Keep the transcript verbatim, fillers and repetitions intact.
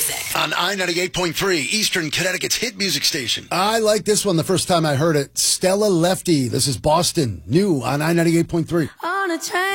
music. On I ninety-eight point three, Eastern Connecticut's hit music station. I like this one the first time I heard it. Stella Lefty. This is Boston. New on I ninety-eight point three. On a train.